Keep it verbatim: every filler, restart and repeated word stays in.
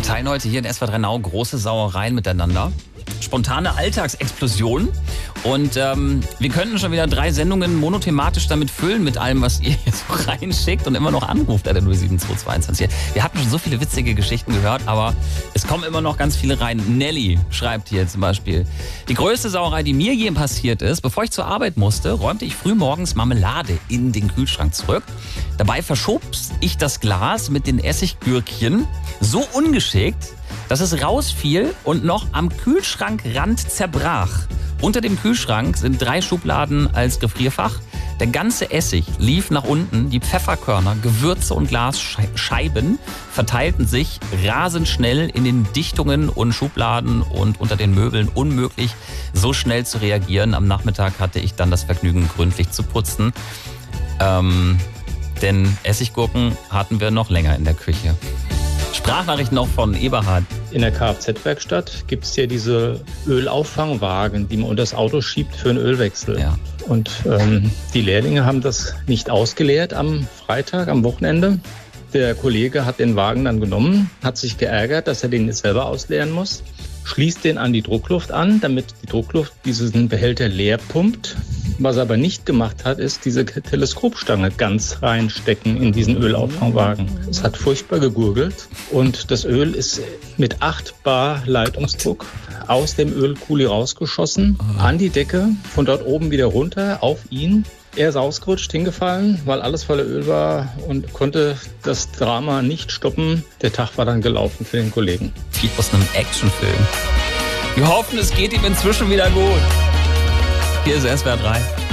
teilen heute hier in S W R drei Now große Sauereien miteinander. Spontane Alltagsexplosionen. Und ähm, wir könnten schon wieder drei Sendungen monothematisch damit füllen, mit allem, was ihr hier so reinschickt und immer noch anruft, der null sieben zwei zweiundzwanzig. Wir hatten schon so viele witzige Geschichten gehört, aber es kommen immer noch ganz viele rein. Nelly schreibt hier zum Beispiel: Die größte Sauerei, die mir je passiert ist: Bevor ich zur Arbeit musste, räumte ich früh morgens Marmelade in den Kühlschrank zurück. Dabei verschob ich das Glas mit den Essiggürkchen so ungeschickt, dass es rausfiel und noch am Kühlschrankrand zerbrach. Unter dem Kühlschrank sind drei Schubladen als Gefrierfach. Der ganze Essig lief nach unten. Die Pfefferkörner, Gewürze und Glasscheiben verteilten sich rasend schnell in den Dichtungen und Schubladen und unter den Möbeln. Unmöglich, so schnell zu reagieren. Am Nachmittag hatte ich dann das Vergnügen, gründlich zu putzen. Ähm, denn Essiggurken hatten wir noch länger in der Küche. Sprachnachricht noch von Eberhard. In der Kfz-Werkstatt gibt es ja diese Ölauffangwagen, die man unter das Auto schiebt für einen Ölwechsel. Ja. Und ähm, die Lehrlinge haben das nicht ausgeleert am Freitag, am Wochenende. Der Kollege hat den Wagen dann genommen, hat sich geärgert, dass er den jetzt selber ausleeren muss, schließt den an die Druckluft an, damit die Druckluft diesen Behälter leer pumpt. Was er aber nicht gemacht hat, ist diese Teleskopstange ganz reinstecken in diesen Ölauffangwagen. Es hat furchtbar gegurgelt und das Öl ist mit acht Bar Leitungsdruck aus dem Ölkuli rausgeschossen, an die Decke, von dort oben wieder runter auf ihn. Er ist ausgerutscht, hingefallen, weil alles voller Öl war und konnte das Drama nicht stoppen. Der Tag war dann gelaufen für den Kollegen. Wie aus einem Actionfilm. Wir hoffen, es geht ihm inzwischen wieder gut. Hier ist S W R drei.